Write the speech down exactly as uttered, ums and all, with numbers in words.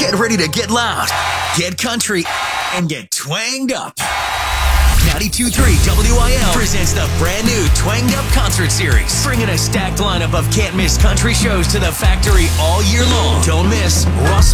Get ready to get loud, get country, and get twanged up. ninety-two point three W I L presents the brand new Twanged Up Concert Series, bringing a stacked lineup of can't-miss country shows to the factory all year long. Don't miss Russell